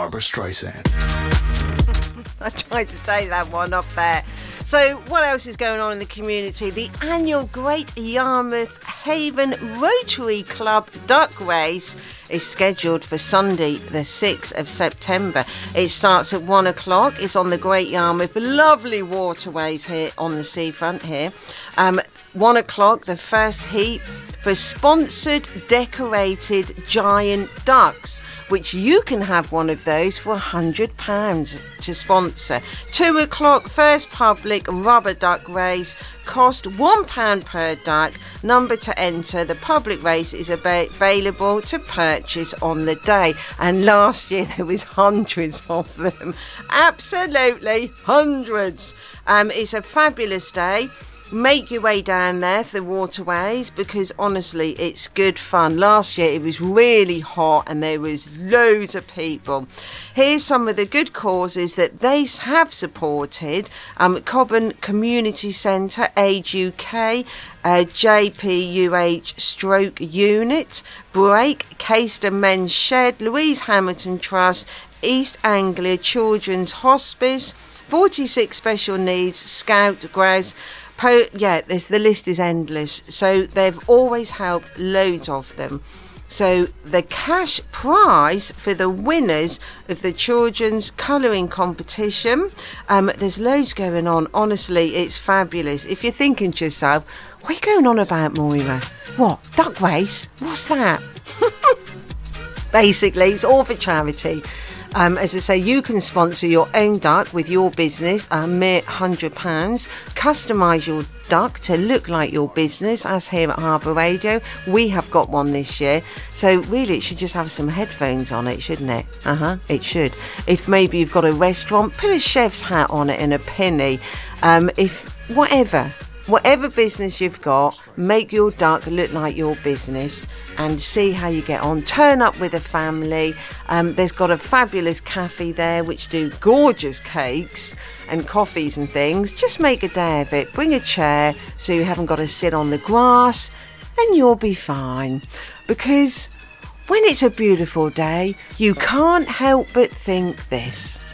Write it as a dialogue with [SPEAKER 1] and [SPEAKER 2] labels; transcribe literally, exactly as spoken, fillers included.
[SPEAKER 1] Barbara Streisand.
[SPEAKER 2] I tried to take that one up there. So what else is going on in the community? The annual Great Yarmouth Haven Rotary Club Duck Race is scheduled for Sunday the sixth of September. It starts at one o'clock. It's on the Great Yarmouth, lovely waterways here on the seafront here. Um, one o'clock, the first heat for sponsored decorated giant ducks, which you can have one of those for one hundred pounds to sponsor. Two o'clock, first public rubber duck race, cost one pound per duck. Number to enter. The public race is about available to purchase on the day. And last year there was hundreds of them. Absolutely hundreds. Um, it's a fabulous day. Make your way down there to the waterways, because honestly it's good fun. Last year it was really hot and there was loads of people. Here's some of the good causes that they have supported. um, Cobham Community Centre, Age U K, uh, J P U H Stroke Unit, Break, Caistor Men's Shed, Louise Hamilton Trust, East Anglia Children's Hospice, forty-six Special Needs, Scout Grouse. Po- yeah, this, the list is endless. So they've always helped loads of them. So the cash prize for the winners of the children's colouring competition, um, there's loads going on. Honestly, it's fabulous. If you're thinking to yourself, what are you going on about, Moira? What? Duck race? What's that? Basically, it's all for charity. Um, as I say, you can sponsor your own duck with your business, a mere one hundred pounds. Customise your duck to look like your business, as here at Harbour Radio. We have got one this year. So really, it should just have some headphones on it, shouldn't it? Uh-huh, it should. If maybe you've got a restaurant, put a chef's hat on it and a penny. Um, if whatever... Whatever business you've got, make your duck look like your business and see how you get on. Turn up with a family. Um, there's got a fabulous cafe there which do gorgeous cakes and coffees and things. Just make a day of it. Bring a chair so you haven't got to sit on the grass and you'll be fine. Because when it's a beautiful day, you can't help but think this.